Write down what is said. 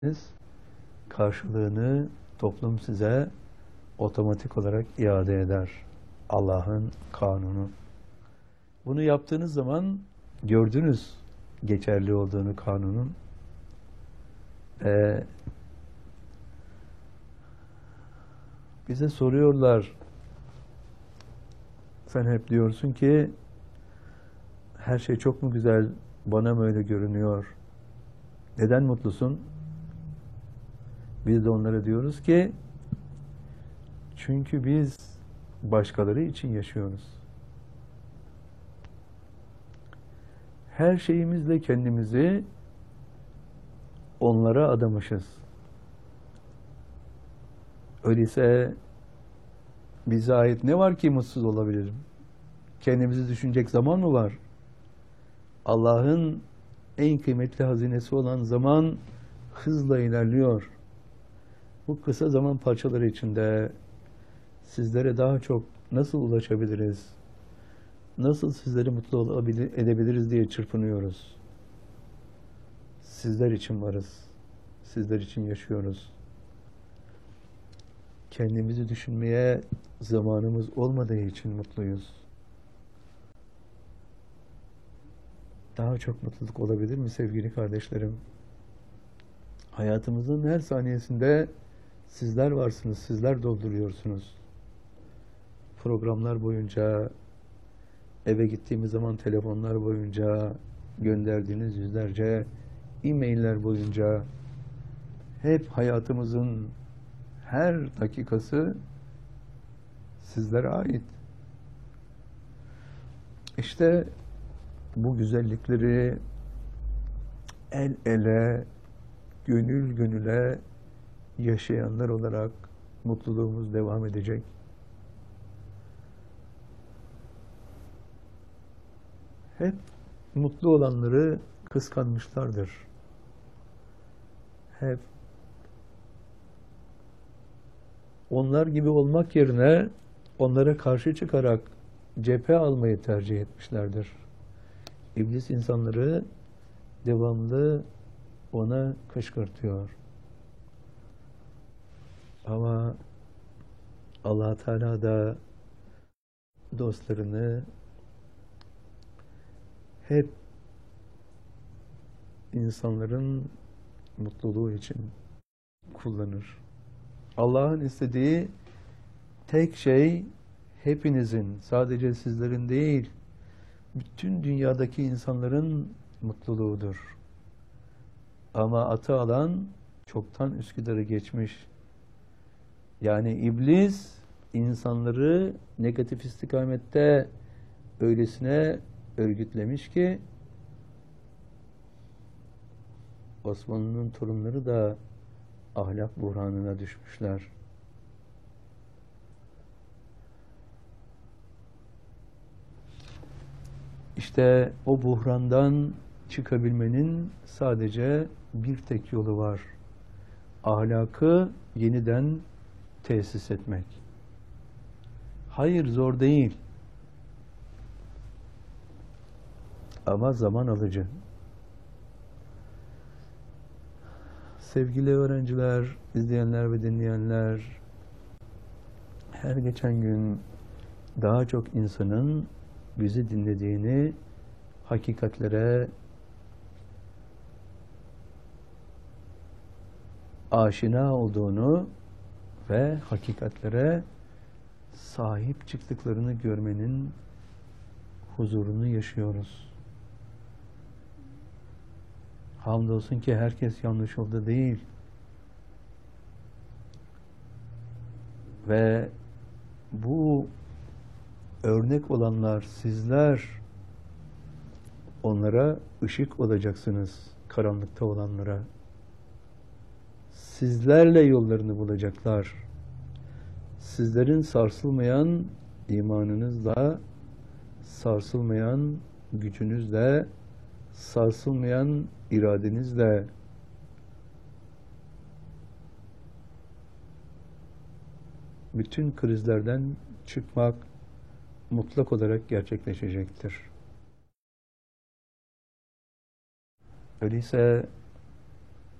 karşılığını toplum size otomatik olarak iade eder. Allah'ın kanunu. Bunu yaptığınız zaman gördünüz geçerli olduğunu kanunun. Bize soruyorlar, sen hep diyorsun ki her şey çok mu güzel, bana mı öyle görünüyor? Neden mutlusun? Biz de onlara diyoruz ki çünkü biz başkaları için yaşıyoruz. Her şeyimizle kendimizi onlara adamışız. Öyleyse bize ait ne var ki mutsuz olabilirim? Kendimizi düşünecek zaman mı var? Allah'ın en kıymetli hazinesi olan zaman hızla ilerliyor. Bu kısa zaman parçaları içinde sizlere daha çok nasıl ulaşabiliriz? Nasıl sizleri mutlu edebiliriz diye çırpınıyoruz. Sizler için varız. Sizler için yaşıyoruz. Kendimizi düşünmeye zamanımız olmadığı için mutluyuz. Daha çok mutluluk olabilir mi sevgili kardeşlerim? Hayatımızın her saniyesinde sizler varsınız, sizler dolduruyorsunuz. Programlar boyunca, eve gittiğimiz zaman telefonlar boyunca, gönderdiğiniz yüzlerce e-mailler boyunca hep hayatımızın her dakikası sizlere ait. İşte bu güzellikleri el ele, gönül gönüle yaşayanlar olarak mutluluğumuz devam edecek. Hep mutlu olanları kıskanmışlardır. Hep onlar gibi olmak yerine onlara karşı çıkarak cephe almayı tercih etmişlerdir. İblis insanları devamlı ona kışkırtıyor. Ama Allah Teala da dostlarını hep insanların mutluluğu için kullanır. Allah'ın istediği tek şey hepinizin, sadece sizlerin değil, bütün dünyadaki insanların mutluluğudur. Ama atı alan çoktan Üsküdar'ı geçmiş. Yani iblis insanları negatif istikamette öylesine örgütlemiş ki Osmanlı'nın torunları da ahlak buhranına düşmüşler. İşte o buhrandan çıkabilmenin sadece bir tek yolu var. Ahlakı yeniden tesis etmek. Hayır, zor değil. Ama zaman alıcı. Sevgili öğrenciler, izleyenler ve dinleyenler, her geçen gün daha çok insanın bizi dinlediğini, hakikatlere aşina olduğunu ve hakikatlere sahip çıktıklarını görmenin huzurunu yaşıyoruz. Hamdolsun ki herkes yanlış yolda değil. Ve bu örnek olanlar sizler, onlara ışık olacaksınız, karanlıkta olanlara. Sizlerle yollarını bulacaklar. Sizlerin sarsılmayan imanınızla, sarsılmayan gücünüzle, sarsılmayan iradenizle bütün krizlerden çıkmak mutlak olarak gerçekleşecektir. Öyleyse